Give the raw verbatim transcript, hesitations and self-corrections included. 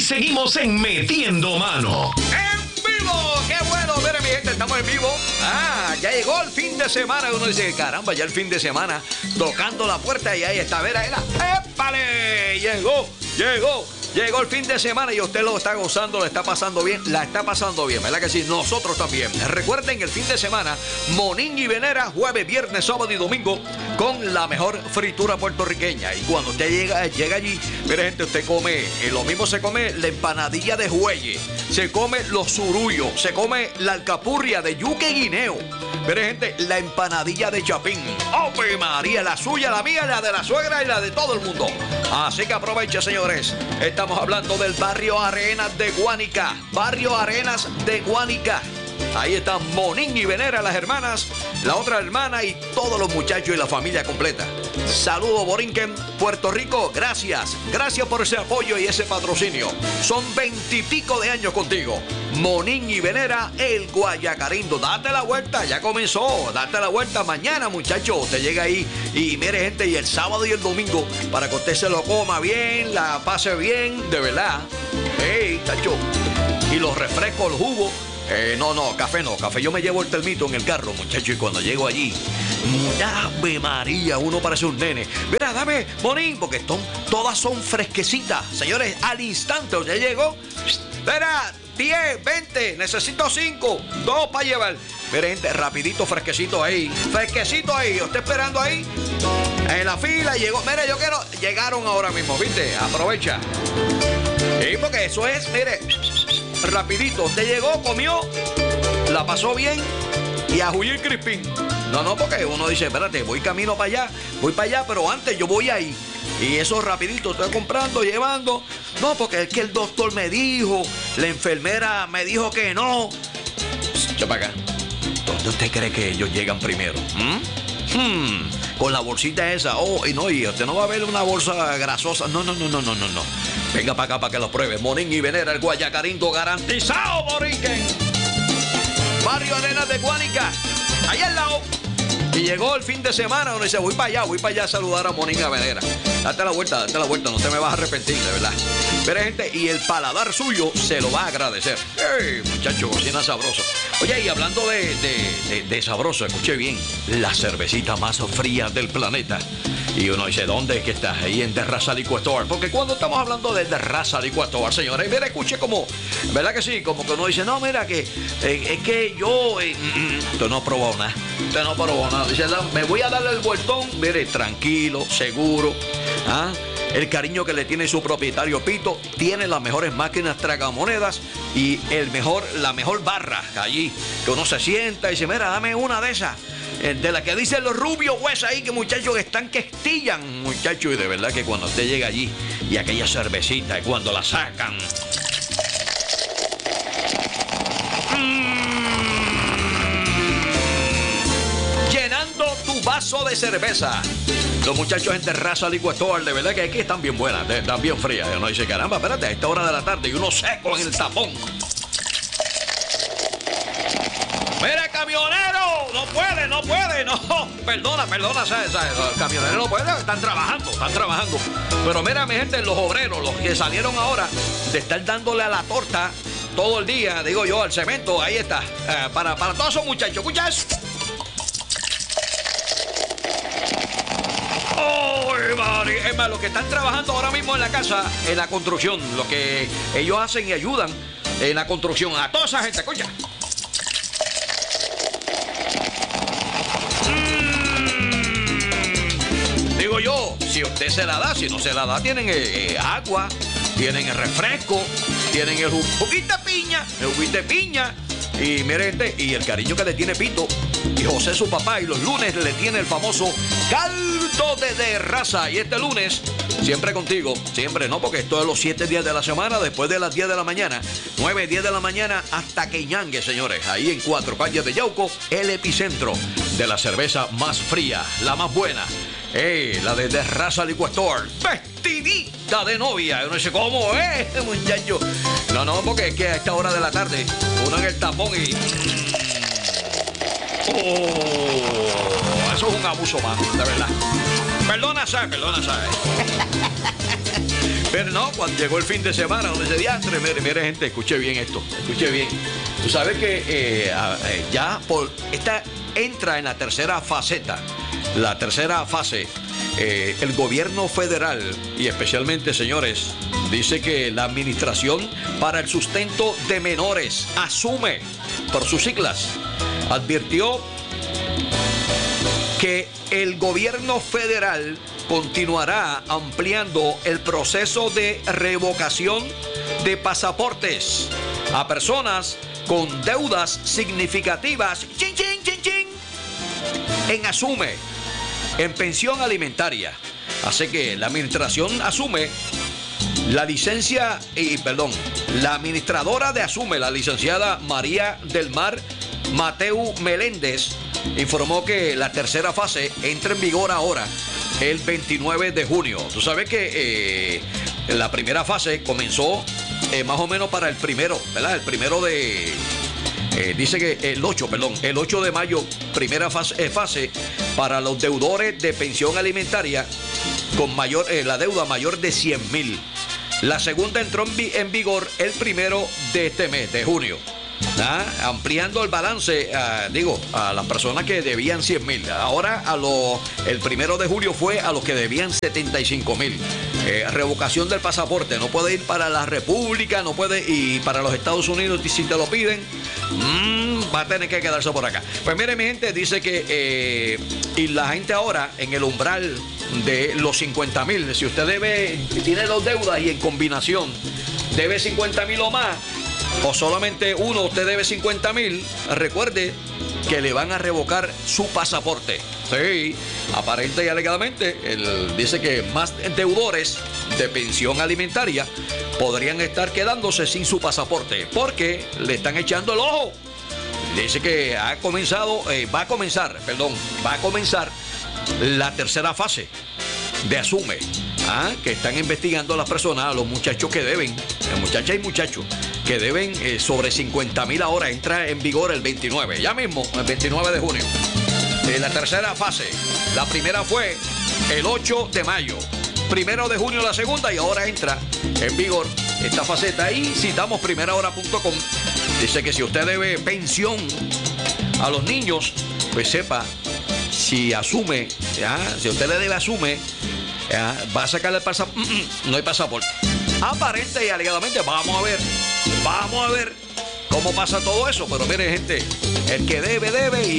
seguimos en Metiendo Mano. ¡En vivo! ¡Qué bueno! Mire, mi gente, estamos en vivo. Ah, ya llegó el fin de semana. Uno dice, caramba, ya el fin de semana. Tocando la puerta y ahí está. Vera, era. ¡Épale! Llegó, llegó. Llegó el fin de semana y usted lo está gozando, lo está pasando bien, la está pasando bien, ¿verdad que sí? Nosotros también. Recuerden el fin de semana, Monín y Venera, jueves, viernes, sábado y domingo, con la mejor fritura puertorriqueña. Y cuando usted llega, llega allí, mire gente, usted come, eh, lo mismo se come la empanadilla de jueye, se come los surullos, se come la alcapurria de yuca y guineo. Mire gente, la empanadilla de chapín. ¡Ave María! La suya, la mía, la de la suegra y la de todo el mundo. Así que aproveche, señores. Estamos hablando del barrio Arenas de Guánica. Barrio Arenas de Guánica. Ahí están Monín y Venera, las hermanas, la otra hermana y todos los muchachos y la familia completa. Saludos, Borinquen, Puerto Rico, gracias. Gracias por ese apoyo y ese patrocinio. Son veintipico de años contigo. Monín y Venera, el Guayacarindo. Date la vuelta, ya comenzó. Date la vuelta mañana, muchachos. Te llega ahí y mire, gente, y el sábado y el domingo para que usted se lo coma bien, la pase bien, de verdad. Hey, tacho. Y los refrescos, el jugo. Eh, no, no, café no, café. Yo me llevo el termito en el carro, muchacho, y cuando llego allí, ¡Ave María! Uno parece un nene. Mira, dame, Monín, porque son, todas son fresquecitas. Señores, al instante, ¿ya llegó? Mira, diez, veinte, necesito cinco, dos para llevar. Mira, gente, rapidito, fresquecito ahí. Fresquecito ahí, yo estoy esperando ahí. En la fila llegó. Mira, yo quiero. Llegaron ahora mismo, ¿viste? Aprovecha. Sí, porque eso es, mire, rapidito. Usted llegó, comió, la pasó bien y a Julián Crispín. No, no, porque uno dice, espérate, voy camino para allá, voy para allá, pero antes yo voy ahí. Y eso rapidito, estoy comprando, llevando. No, porque es que el doctor me dijo, la enfermera me dijo que no. Echa para acá. ¿Dónde usted cree que ellos llegan primero? ¿Mm? Hmm, con la bolsita esa. Oh, y no, y usted no va a ver una bolsa grasosa. No, no, no, no, no, no, no. Venga para acá para que lo pruebe. Monín y Venera, el Guayacarindo garantizado, Borinquen. Barrio Arenas de Guánica, allá al lado. Y llegó el fin de semana, uno dice, voy para allá, voy para allá a saludar a Monín y a Venera. Date la vuelta, date la vuelta, no te me vas a arrepentir, de verdad. Pero gente, y el paladar suyo se lo va a agradecer. ¡Ey, muchacho, cocina sabrosa! Oye, y hablando de, de, de, de sabroso, escuche bien, la cervecita más fría del planeta. Y uno dice, ¿dónde es que está? Ahí en Terraza Liquor Store. Porque cuando estamos hablando de Terraza Liquor Store, señores, mira, escuche como, ¿verdad que sí? Como que uno dice, no, mira, que eh, es que yo, eh, mm, usted no ha probado nada. Usted no ha probado nada. Dice, me voy a darle el vueltón, mire, tranquilo, seguro. ¿Ah? El cariño que le tiene su propietario Pito, tiene las mejores máquinas tragamonedas y el mejor, la mejor barra allí, que uno se sienta y dice, mira, dame una de esas. De la que dicen los rubios huesos ahí, que muchachos que están que estillan, muchachos, y de verdad que cuando usted llega allí y aquella cervecita, y cuando la sacan, mmm, llenando tu vaso de cerveza. Los muchachos en Terraza Liquor Store, de verdad que aquí están bien buenas, están bien frías. Uno dice, caramba, espérate, a esta hora de la tarde y uno seco en el tapón. ¡Mira, camionero! ¡No puede, no puede! ¡No! Perdona, perdona, ¿sabes? Los camioneros no pueden, están trabajando, están trabajando. Pero mira, mi gente, los obreros, los que salieron ahora de estar dándole a la torta todo el día, digo yo, al cemento, ahí está. Eh, para, para todos esos muchachos, ¿escuchas? ¡Ay, María! Es más, los que están trabajando ahora mismo en la casa, en la construcción, lo que ellos hacen y ayudan en la construcción, a toda esa gente, escucha. Digo yo, si usted se la da, si no se la da, tienen eh, agua, tienen el refresco, tienen el juguito de piña, el juguito de piña. Y mire, gente, y el cariño que le tiene Pito y José su papá, y los lunes le tiene el famoso caldo de Terraza. Y este lunes, siempre contigo, siempre, ¿no? Porque esto es los siete días de la semana, después de las diez de la mañana, nueve, diez de la mañana, hasta que ñangue, señores. Ahí en Cuatro Calles de Yauco, el epicentro de la cerveza más fría, la más buena. Eh, la de Terraza Liquor Store, vestidita de novia. Uno dice, ¿cómo es, muchacho? No, no, porque es que a esta hora de la tarde, uno en el tapón y... Oh, eso es un abuso, mano, de verdad. Perdona, ¿sabes? Perdona, ¿sabes? Pero no, cuando llegó el fin de semana, donde se diantre, mire, mire, gente, escuche bien esto, escuche bien. Tú sabes que eh, eh, ya por esta entra en la tercera faceta, la tercera fase. Eh, el gobierno federal y especialmente, señores, dice que la Administración para el Sustento de Menores, ASUME, por sus siglas, advirtió que el gobierno federal continuará ampliando el proceso de revocación de pasaportes a personas con deudas significativas, chin, chin, chin, chin, en ASUME, en pensión alimentaria. Así que la administración asume la licencia, y perdón, la administradora de ASUME, la licenciada María del Mar Mateu Meléndez, informó que la tercera fase entra en vigor ahora, el veintinueve de junio. Tú sabes que eh, la primera fase comenzó eh, más o menos para el primero, ¿verdad? El primero de... Eh, dice que el ocho, perdón, el ocho de mayo, primera fase, eh, fase para los deudores de pensión alimentaria con mayor, eh, la deuda mayor de cien mil. La segunda entró en, vi, en vigor el primero de este mes, de junio. ¿Ah? Ampliando el balance, uh, digo, a las personas que debían cien mil. Ahora a lo, el primero de julio fue a los que debían setenta y cinco mil. Eh, revocación del pasaporte, no puede ir para la República, no puede ir para los Estados Unidos si te lo piden. Mmm, va a tener que quedarse por acá. Pues mire, mi gente, dice que eh, y la gente ahora en el umbral de los cincuenta mil, si usted debe, tiene dos deudas y en combinación debe cincuenta mil o más, o solamente uno, usted debe cincuenta mil, recuerde que le van a revocar su pasaporte. Sí, aparente y alegadamente, él dice que más deudores de pensión alimentaria podrían estar quedándose sin su pasaporte porque le están echando el ojo. Dice que ha comenzado, eh, va a comenzar, perdón, va a comenzar la tercera fase de ASUME. Ah, que están investigando a las personas, a los muchachos que deben, muchachas y muchachos que deben eh, sobre cincuenta mil ahora. Entra en vigor el veintinueve, ya mismo, el veintinueve de junio. Eh, la tercera fase, la primera fue el ocho de mayo, primero de junio la segunda, y ahora entra en vigor esta faceta. Ahí citamos primera hora punto com. Dice que si usted debe pensión a los niños, pues sepa, si asume, ¿ya? Si usted le debe ASUME, ¿ya? Va a sacarle el pasaporte. Mm, mm, no hay pasaporte. Aparente y alegadamente, vamos a ver, vamos a ver cómo pasa todo eso. Pero mire, gente, el que debe, debe y